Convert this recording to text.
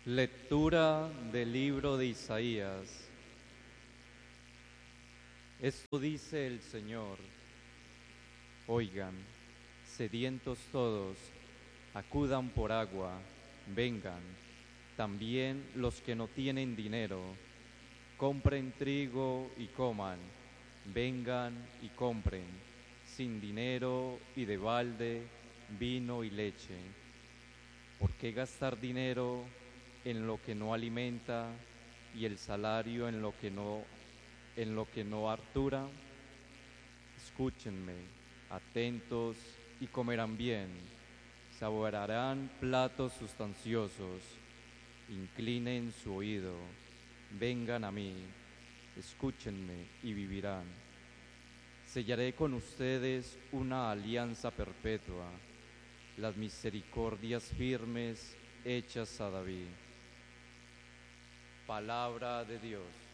Lectura del libro de Isaías. Esto dice el Señor: Oigan, sedientos todos, acudan por agua, vengan, también los que no tienen dinero, compren trigo y coman, vengan y compren, sin dinero y de balde, vino y leche. ¿Por qué gastar dinero en lo que no alimenta y el salario en lo que no hartura? Escúchenme, atentos, y comerán bien, saborearán platos sustanciosos, inclinen su oído, vengan a mí, escúchenme y vivirán. Sellaré con ustedes una alianza perpetua, las misericordias firmes hechas a David. Palabra de Dios.